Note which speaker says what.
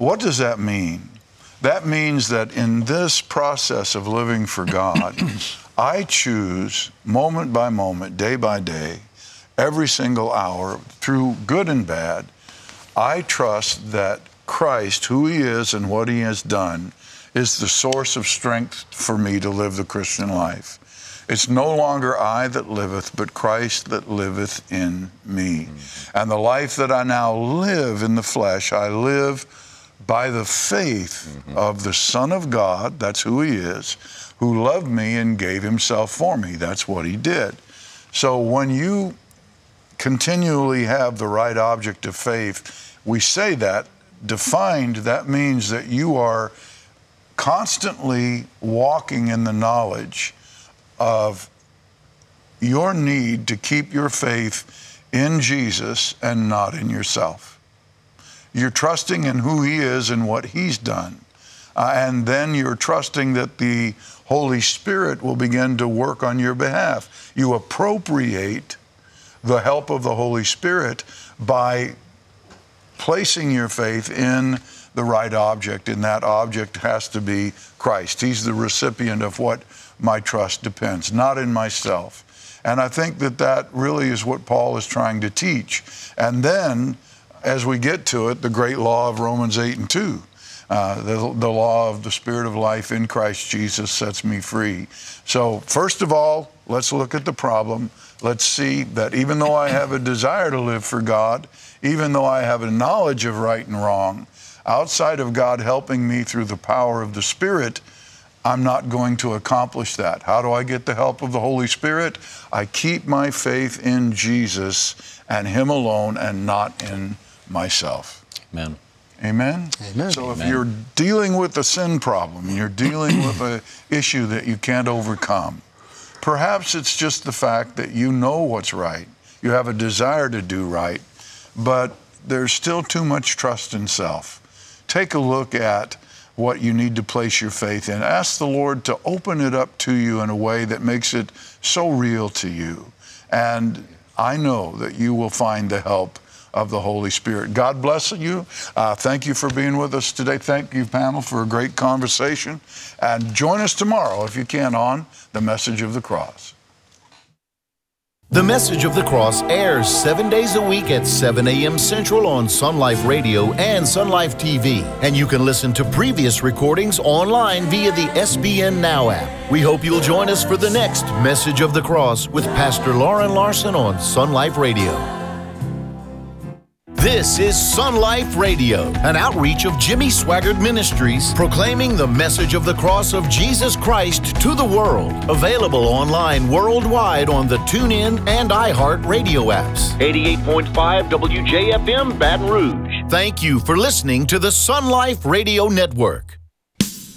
Speaker 1: What does that mean? That means that in this process of living for God, I choose moment by moment, day by day, every single hour, through good and bad, I trust that Christ, who He is and what He has done, is the source of strength for me to live the Christian life. It's no longer I that liveth, but Christ that liveth in me. And the life that I now live in the flesh, I live by the faith of the Son of God, that's who He is, who loved me and gave Himself for me. That's what He did. So when you continually have the right object of faith, we say that, defined, that means that you are constantly walking in the knowledge of your need to keep your faith in Jesus and not in yourself. You're trusting in who He is and what He's done. And then you're trusting that the Holy Spirit will begin to work on your behalf. You appropriate the help of the Holy Spirit by placing your faith in the right object, and that object has to be Christ. He's the recipient of what my trust depends, not in myself. And I think that that really is what Paul is trying to teach. And then, as we get to it, the great law of Romans 8:2. The law of the Spirit of life in Christ Jesus sets me free. So first of all, let's look at the problem. Let's see that even though I have a desire to live for God, even though I have a knowledge of right and wrong, outside of God helping me through the power of the Spirit, I'm not going to accomplish that. How do I get the help of the Holy Spirit? I keep my faith in Jesus and Him alone and not in myself.
Speaker 2: Amen.
Speaker 1: Amen?
Speaker 3: Amen.
Speaker 1: So if
Speaker 2: Amen.
Speaker 1: you're dealing with a sin problem, you're dealing with an issue that you can't overcome, perhaps it's just the fact that you know what's right. You have a desire to do right, but there's still too much trust in self. Take a look at what you need to place your faith in. Ask the Lord to open it up to you in a way that makes it so real to you. And I know that you will find the help of the Holy Spirit. God bless you. Thank you for being with us today. Thank you, panel, for a great conversation. And join us tomorrow, if you can, on The Message of the Cross.
Speaker 4: The Message of the Cross airs 7 days a week at 7 a.m. Central on Sun Life Radio and Sun Life TV. And you can listen to previous recordings online via the SBN Now app. We hope you'll join us for the next Message of the Cross with Pastor Lauren Larson on Sun Life Radio. This is Sun Life Radio, an outreach of Jimmy Swaggart Ministries, proclaiming the message of the cross of Jesus Christ to the world. Available online worldwide on the TuneIn and iHeart Radio apps.
Speaker 5: 88.5 WJFM Baton Rouge.
Speaker 4: Thank you for listening to the Sun Life Radio Network.